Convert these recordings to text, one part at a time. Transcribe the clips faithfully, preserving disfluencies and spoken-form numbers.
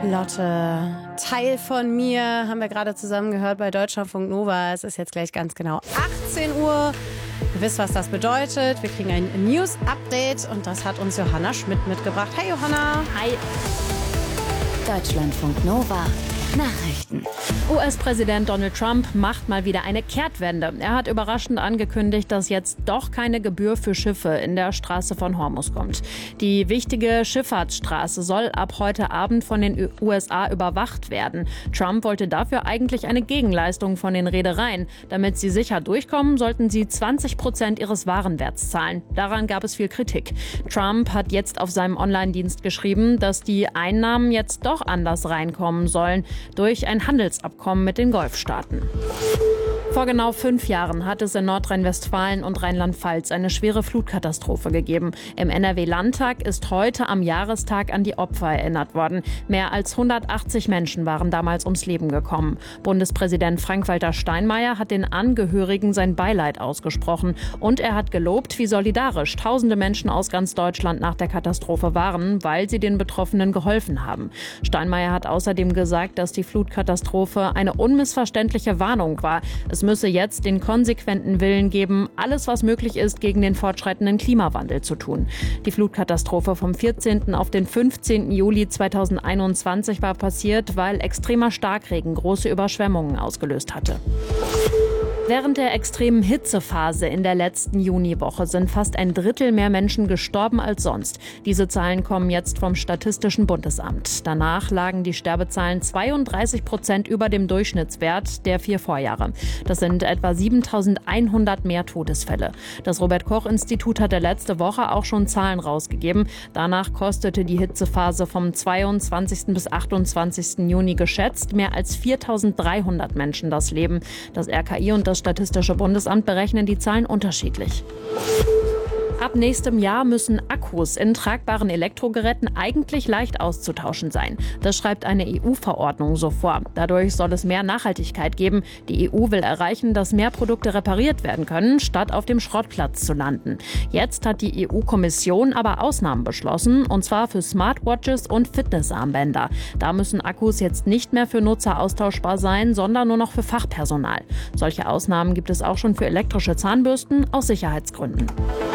Lotte, Teil von mir, haben wir gerade zusammen gehört bei Deutschlandfunk Nova. Es ist jetzt gleich ganz genau achtzehn Uhr. Ihr wisst, was das bedeutet. Wir kriegen ein News-Update und das hat uns Johanna Schmidt mitgebracht. Hey Johanna. Hi. Deutschlandfunk Nova. Nachrichten. U S-Präsident Donald Trump macht mal wieder eine Kehrtwende. Er hat überraschend angekündigt, dass jetzt doch keine Gebühr für Schiffe in der Straße von Hormuz kommt. Die wichtige Schifffahrtsstraße soll ab heute Abend von den U S A überwacht werden. Trump wollte dafür eigentlich eine Gegenleistung von den Reedereien. Damit sie sicher durchkommen, sollten sie zwanzig Prozent ihres Warenwerts zahlen. Daran gab es viel Kritik. Trump hat jetzt auf seinem Online-Dienst geschrieben, dass die Einnahmen jetzt doch anders reinkommen sollen. Durch ein Handelsabkommen mit den Golfstaaten. Vor genau fünf Jahren hat es in Nordrhein-Westfalen und Rheinland-Pfalz eine schwere Flutkatastrophe gegeben. Im N R W-Landtag ist heute am Jahrestag an die Opfer erinnert worden. Mehr als hundertachtzig Menschen waren damals ums Leben gekommen. Bundespräsident Frank-Walter Steinmeier hat den Angehörigen sein Beileid ausgesprochen. Und er hat gelobt, wie solidarisch tausende Menschen aus ganz Deutschland nach der Katastrophe waren, weil sie den Betroffenen geholfen haben. Steinmeier hat außerdem gesagt, dass die Flutkatastrophe eine unmissverständliche Warnung war. Es müsse jetzt den konsequenten Willen geben, alles, was möglich ist, gegen den fortschreitenden Klimawandel zu tun. Die Flutkatastrophe vom vierzehnten auf den fünfzehnten Juli zweitausendeinundzwanzig war passiert, weil extremer Starkregen große Überschwemmungen ausgelöst hatte. Während der extremen Hitzephase in der letzten Juniwoche sind fast ein Drittel mehr Menschen gestorben als sonst. Diese Zahlen kommen jetzt vom Statistischen Bundesamt. Danach lagen die Sterbezahlen zweiunddreißig Prozent über dem Durchschnittswert der vier Vorjahre. Das sind etwa siebentausendeinhundert mehr Todesfälle. Das Robert-Koch-Institut hatte letzte Woche auch schon Zahlen rausgegeben. Danach kostete die Hitzephase vom zweiundzwanzigsten bis achtundzwanzigsten Juni geschätzt mehr als viertausenddreihundert Menschen das Leben. Das R K I und das Das Statistische Bundesamt berechnen die Zahlen unterschiedlich. Ab nächstem Jahr müssen Akkus in tragbaren Elektrogeräten eigentlich leicht auszutauschen sein. Das schreibt eine E U-Verordnung so vor. Dadurch soll es mehr Nachhaltigkeit geben. Die E U will erreichen, dass mehr Produkte repariert werden können, statt auf dem Schrottplatz zu landen. Jetzt hat die E U-Kommission aber Ausnahmen beschlossen, und zwar für Smartwatches und Fitnessarmbänder. Da müssen Akkus jetzt nicht mehr für Nutzer austauschbar sein, sondern nur noch für Fachpersonal. Solche Ausnahmen gibt es auch schon für elektrische Zahnbürsten aus Sicherheitsgründen.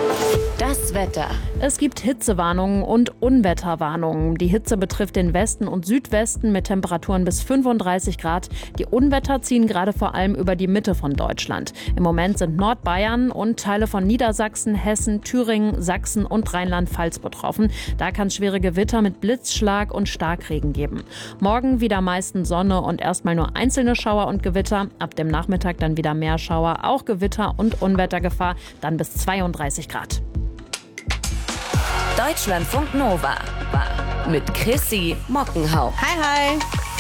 Das Wetter. Es gibt Hitzewarnungen und Unwetterwarnungen. Die Hitze betrifft den Westen und Südwesten mit Temperaturen bis fünfunddreißig Grad. Die Unwetter ziehen gerade vor allem über die Mitte von Deutschland. Im Moment sind Nordbayern und Teile von Niedersachsen, Hessen, Thüringen, Sachsen und Rheinland-Pfalz betroffen. Da kann es schwere Gewitter mit Blitzschlag und Starkregen geben. Morgen wieder meistens Sonne und erstmal nur einzelne Schauer und Gewitter. Ab dem Nachmittag dann wieder mehr Schauer, auch Gewitter und Unwettergefahr, dann bis zweiunddreißig Grad. Deutschlandfunk Nova mit Chrissy Mockenhaupt. Hi, hi.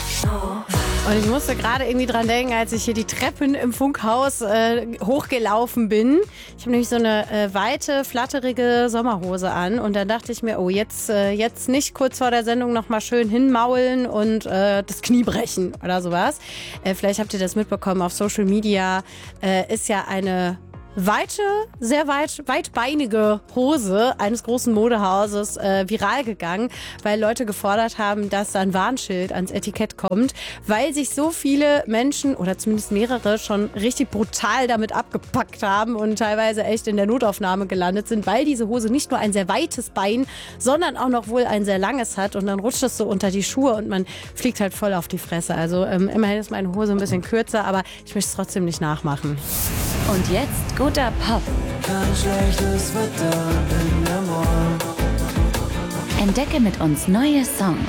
Und ich musste gerade irgendwie dran denken, als ich hier die Treppen im Funkhaus äh, hochgelaufen bin. Ich habe nämlich so eine äh, weite, flatterige Sommerhose an. Und dann dachte ich mir, oh, jetzt, äh, jetzt nicht kurz vor der Sendung noch mal schön hinmaulen und äh, das Knie brechen oder sowas. Äh, vielleicht habt ihr das mitbekommen auf Social Media. Äh, ist ja eine weite, sehr weit, weitbeinige Hose eines großen Modehauses äh, viral gegangen, weil Leute gefordert haben, dass da ein Warnschild ans Etikett kommt, weil sich so viele Menschen oder zumindest mehrere schon richtig brutal damit abgepackt haben und teilweise echt in der Notaufnahme gelandet sind, weil diese Hose nicht nur ein sehr weites Bein, sondern auch noch wohl ein sehr langes hat und dann rutscht es so unter die Schuhe und man fliegt halt voll auf die Fresse. Also ähm, immerhin ist meine Hose ein bisschen kürzer, aber ich möchte es trotzdem nicht nachmachen. Und jetzt guter Pop. Kein schlechtes Wetter in der Morgen. Entdecke mit uns neue Songs.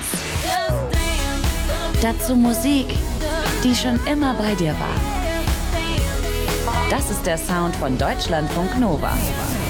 Dazu Musik, die schon immer bei dir war. Das ist der Sound von Deutschlandfunk Nova.